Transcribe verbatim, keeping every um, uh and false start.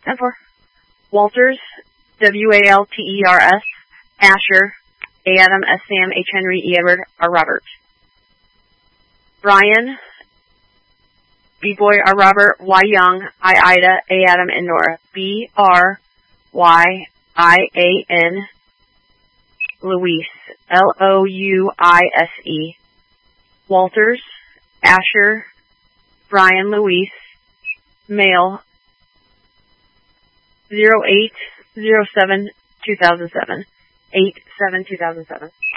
ten four. Walters, W A L T E R S. Asher, A Adam, S Sam, H Henry, E Edward, R Robert. Brian, B Boy, R Robert, Y Young, I Ida, A Adam, and Nora. B R Y I A N. Luis, L O U I S E. Walters, Asher, Brian, Luis, male, zero eight zero seven two thousand seven, eight seven two thousand seven.